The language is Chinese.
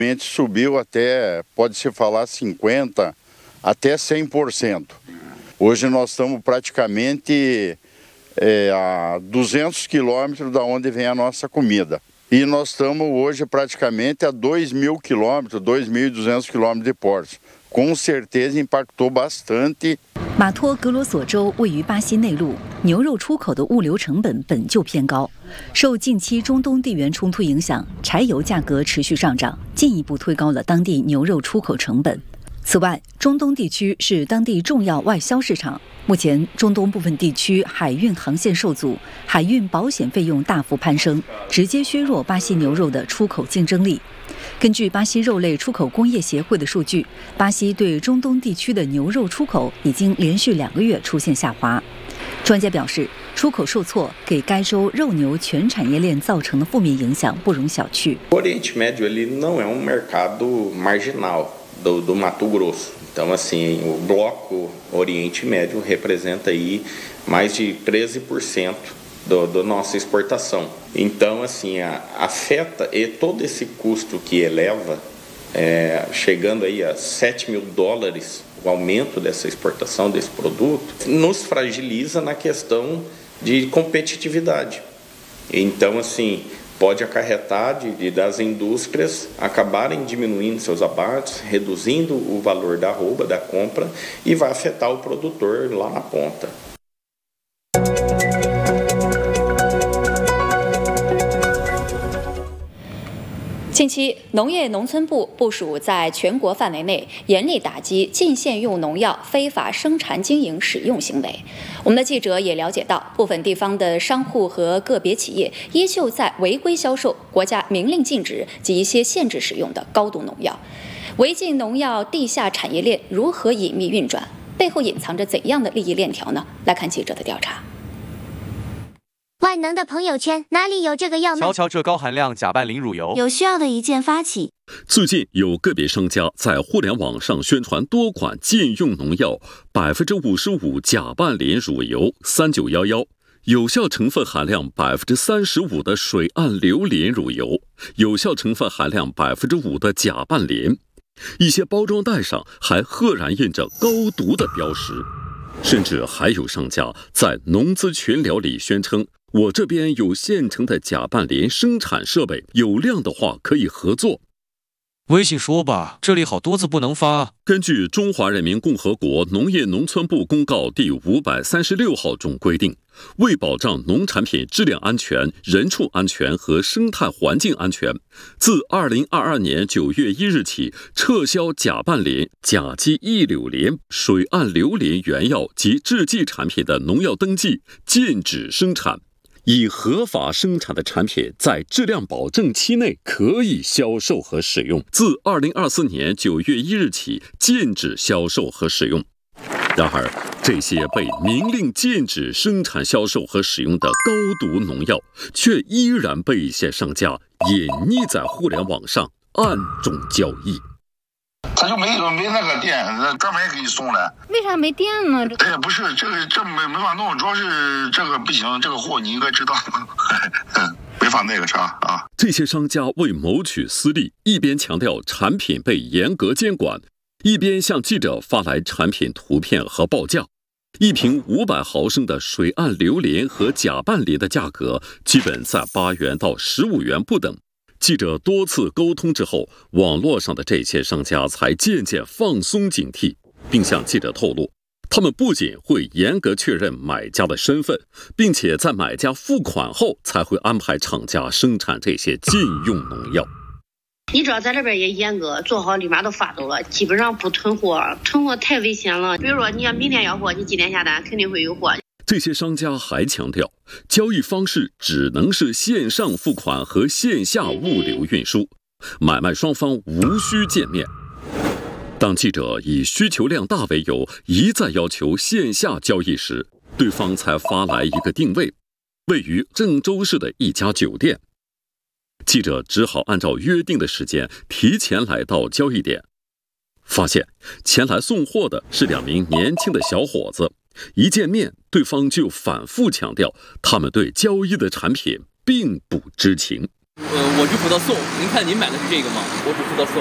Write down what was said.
Subiu até, pode-se falar 50% até 100%. Hoje nós estamos praticamente a 200 quilômetros da onde vem a nossa comida. E nós estamos hoje praticamente a 2.000 quilômetros, 2.200 quilômetros de portos. Com certeza impactou bastante。 马托格罗索州位于巴西内陆，牛肉出口的物流成本本就偏高，受近期中东地缘冲突影响，柴油价格持续上涨，进一步推高了当地牛肉出口成本。此外，中东地区是当地重要外销市场，目前中东部分地区海运航线受阻，海运保险费用大幅攀升，直接削弱巴西牛肉的出口竞争力。根据巴西肉类出口工业协会的数据，巴西对中东地区的牛肉出口已经连续2个月出现下滑。专家表示，出口受挫给该州肉牛全产业链造成的负面影响不容小觑。 Oriente Médio ele não é mercado marginal.do Mato Grosso. Então, assim, o bloco Oriente Médio representa aí mais de 13% da nossa exportação. Então, assim, afeta e todo esse custo que eleva, chegando aí a $7.000, o aumento dessa exportação desse produto, nos fragiliza na questão de competitividade. Então, assim,pode acarretar das indústrias acabarem diminuindo seus abates, reduzindo o valor da arroba, da compra, e vai afetar o produtor lá na ponta. 近期，农业农村部部署在全国范围内严厉打击禁限用农药非法生产经营使用行为。我们的记者也了解到，部分地方的商户和个别企业依旧在违规销售国家明令禁止及一些限制使用的高度农药。违禁农药地下产业链如何隐秘运转？背后隐藏着怎样的利益链条呢？来看记者的调查。 万能的朋友圈哪里有这个药呢？ 瞧瞧这高含量甲拌磷乳油， 有需要的一键发起。 最近有个别商家在互联网上宣传多款禁用农药，55%甲拌磷乳油3911，有效成分含量35%的水岸硫磷乳油，有效成分含量5%的甲拌磷，一些包装袋上还赫然印着高毒的标识，甚至还有商家在农资群聊里宣称，我这边有现成的甲拌磷生产设备，有量的话可以合作。 微信说吧，这里好多字不能发。 根据中华人民共和国农业农村部公告第536号中规定，为保障农产品质量安全、人畜安全和生态环境安全，自2022年9月1日起，撤销甲拌磷、甲基异硫磷、水岸硫磷原药及制剂产品的农药登记，禁止生产。以合法生产的产品在质量保证期内可以销售和使用，自2024年9月1日起禁止销售和使用。然而，这些被明令禁止生产、销售和使用的高毒农药，却依然被一些商家隐匿在互联网上暗中交易。 他就没那个店，专门给你送来。 为啥没店呢？ 不是这没法弄，主要是这个不行，这个货你应该知道，没法那个啥啊。 这些商家为谋取私利，一边强调产品被严格监管，一边向记者发来产品图片和报价。一瓶500毫升的水岸硫磷和甲拌磷的价格基本在8元到15元不等。记者多次沟通之后，网络上的这些商家才渐渐放松警惕，并向记者透露，他们不仅会严格确认买家的身份，并且在买家付款后才会安排厂家生产这些禁用农药。 你知道在这边也严格，做好立马都发走了，基本上不囤货，囤货太危险了。比如说你要明天要货，你今天下单肯定会有货。 这些商家还强调，交易方式只能是线上付款和线下物流运输，买卖双方无需见面。当记者以需求量大为由，一再要求线下交易时，对方才发来一个定位，位于郑州市的一家酒店。记者只好按照约定的时间提前来到交易点，发现前来送货的是2名年轻的小伙子。一见面，对方就反复强调他们对交易的产品并不知情。 我只负责送。您看您买的是这个吗？我只负责送。